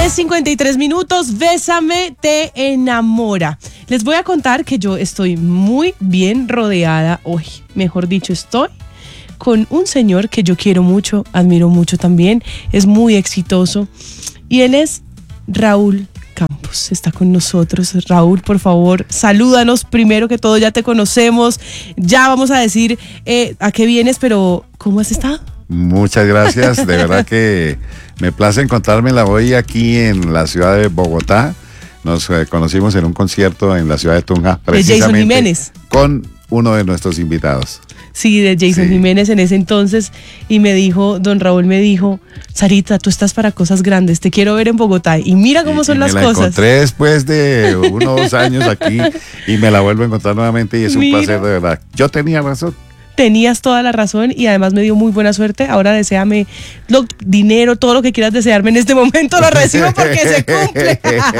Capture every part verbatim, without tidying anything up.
diez cincuenta y tres minutos, Bésame te enamora. Les voy a contar que yo estoy muy bien rodeada hoy. Mejor dicho, estoy con un señor que yo quiero mucho, admiro mucho también. Es muy exitoso y él es Raúl Campos. Está con nosotros. Raúl, por favor, salúdanos. Primero que todo, ya te conocemos. Ya vamos a decir eh, a qué vienes, pero ¿cómo has estado? Muchas gracias, de verdad que me place encontrármela hoy aquí en la ciudad de Bogotá. Nos eh, conocimos en un concierto en la ciudad de Tunja, precisamente de Jason Jiménez, con uno de nuestros invitados. Sí, de Jason sí. Jiménez en ese entonces, y me dijo, don Raúl me dijo, Sarita, tú estás para cosas grandes, te quiero ver en Bogotá, y mira cómo son y las me la cosas. Encontré después de uno o dos años aquí y me la vuelvo a encontrar nuevamente y es Mira. un placer de verdad. Yo tenía razón. Tenías toda la razón y además me dio muy buena suerte. Ahora deséame lo, dinero, todo lo que quieras desearme en este momento lo recibo porque se cumple.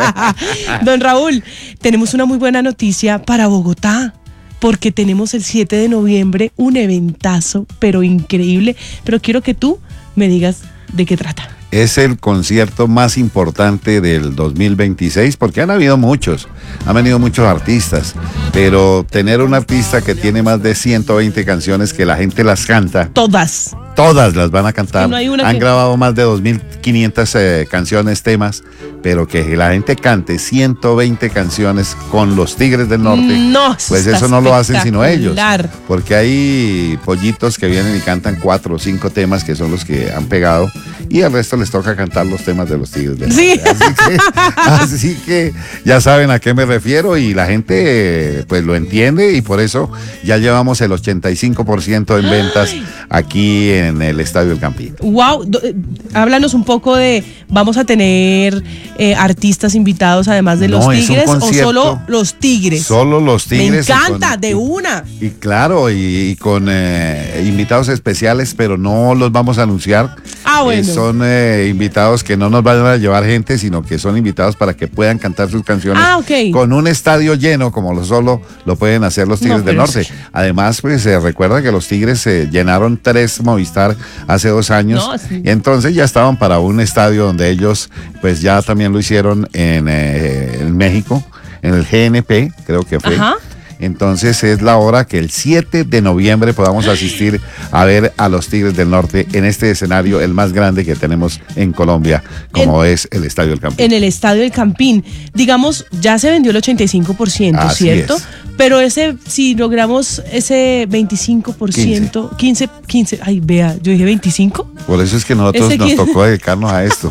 Don Raúl, tenemos una muy buena noticia para Bogotá, porque tenemos el siete de noviembre un eventazo, pero increíble. Pero quiero que tú me digas de qué trata. Es el concierto más importante del dos mil veintiséis porque han habido muchos, han venido muchos artistas, pero tener un artista que tiene más de ciento veinte canciones que la gente las canta. Todas. Todas las van a cantar. No hay una han que... grabado más de dos mil quinientas eh, canciones, temas, pero que la gente cante ciento veinte canciones con los Tigres del Norte. No, pues eso no lo hacen sino ellos. Porque hay pollitos que vienen y cantan cuatro o cinco temas que son los que han pegado y al resto les toca cantar los temas de los Tigres del Norte. Sí. Así que, así que ya saben a qué me refiero y la gente pues lo entiende y por eso ya llevamos el ochenta y cinco por ciento en ventas Ay. aquí en en el Estadio El Campín. Wow, háblanos un poco de, ¿vamos a tener eh, artistas invitados además de no, los Tigres o solo los Tigres? Solo los Tigres. Me encanta, con, de y, una. Y claro, y, y con eh, invitados especiales, pero no los vamos a anunciar. Ah, bueno. Eh, son eh, invitados que no nos van a llevar gente, sino que son invitados para que puedan cantar sus canciones ah, okay. con un estadio lleno, como lo solo lo pueden hacer los Tigres no, del Norte. Sí. Además, pues se eh, recuerda que los Tigres se eh, llenaron tres Movistar hace dos años, no, sí. entonces ya estaban para un estadio donde ellos pues ya también lo hicieron en, eh, en México, en el G N P, creo que fue. Ajá. Entonces es la hora que el siete de noviembre podamos asistir a ver a los Tigres del Norte en este escenario, el más grande que tenemos en Colombia, como en, es el Estadio El Campín. En el Estadio El Campín, digamos, ya se vendió el ochenta y cinco por ciento, Así ¿cierto? Es. Pero ese, si logramos ese veinticinco por ciento, quince, quince, ay, vea, yo dije veinticinco. Por eso es que nosotros ese nos quince... tocó dedicarnos a esto.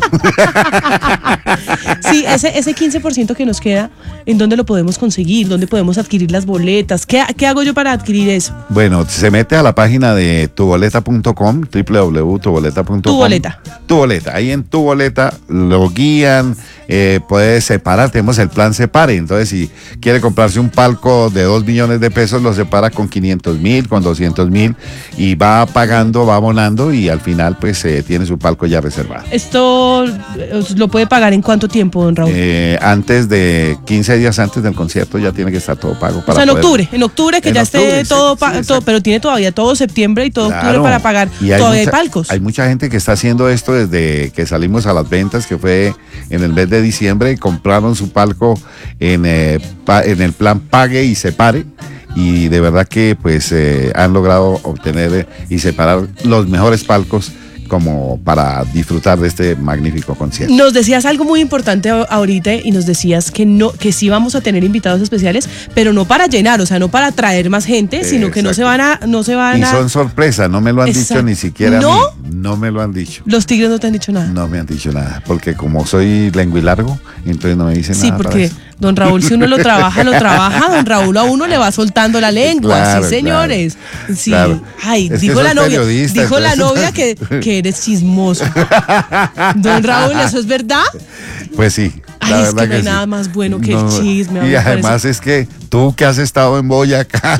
Sí, ese, ese quince por ciento que nos queda, ¿en dónde lo podemos conseguir? ¿Dónde podemos adquirir las boletas? ¿Qué, qué hago yo para adquirir eso? Bueno, se mete a la página de tuboleta punto com, doble u doble u doble u punto tuboleta punto com. Tu boleta. Tu boleta. Ahí en tu boleta lo guían, eh, puedes separar, tenemos el plan Separe. Entonces, si quiere comprarse un palco de dos millones de pesos, lo separa con quinientos mil, con doscientos mil y va pagando, va abonando y al final pues eh, tiene su palco ya reservado. ¿Esto lo puede pagar en cuánto tiempo, don Raúl? Eh, antes de quince días antes del concierto ya tiene que estar todo pago. Para o sea, en poder... octubre, en octubre que en ya octubre, esté todo, sí, pa- sí, todo, pero tiene todavía todo septiembre y todo claro. octubre para pagar. Y hay todavía mucha, hay palcos. Hay mucha gente que está haciendo esto desde que salimos a las ventas, que fue en el mes de diciembre, y compraron su palco en, eh, pa- en el plan Pague y Separe. Y de verdad que pues eh, han logrado obtener eh, y separar los mejores palcos como para disfrutar de este magnífico concierto. Nos decías algo muy importante ahorita y nos decías que no, que sí vamos a tener invitados especiales, pero no para llenar, o sea, no para traer más gente, sino eh, que no se van a, no se van y a. Y son sorpresas, no me lo han exacto. dicho ni siquiera. ¿No? A mí, no me lo han dicho. Los Tigres no te han dicho nada. No me han dicho nada, porque como soy largo, entonces no me dicen sí, nada. Sí, porque don Raúl, si uno lo trabaja, lo trabaja, don Raúl a uno le va soltando la lengua, claro, sí, señores. Claro, sí. Claro. Ay, es dijo la novia, dijo entonces... la novia que, que eres chismoso. Don Raúl, ¿eso es verdad? Pues sí. Ay, la es verdad que no hay que nada sí. más bueno que no, el chisme. Y además parece... es que Tú que has estado en Boyacá.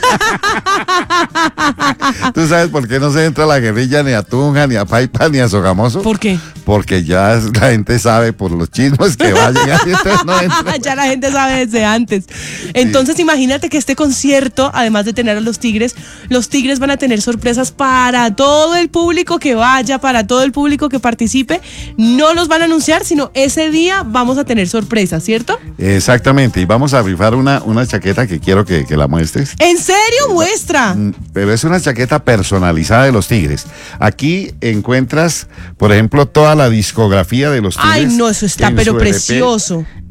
¿Tú sabes por qué no se entra a la guerrilla ni a Tunja, ni a Paipa, ni a Sogamoso? ¿Por qué? Porque ya la gente sabe por los chismes que va a llegar y entonces no entra. Ya la gente sabe desde antes. Entonces sí. Imagínate que este concierto, además de tener a los Tigres, los Tigres van a tener sorpresas para todo el público que vaya, para todo el público que participe. No los van a anunciar, sino ese día vamos a tener sorpresas, ¿cierto? Exactamente, y vamos a rifar una, una chaqueta que quiero que, que la muestres. ¿En serio? Muestra. Pero es una chaqueta personalizada de los Tigres. Aquí encuentras, por ejemplo, toda la discografía de los Tigres. Ay, no, eso está pero precioso.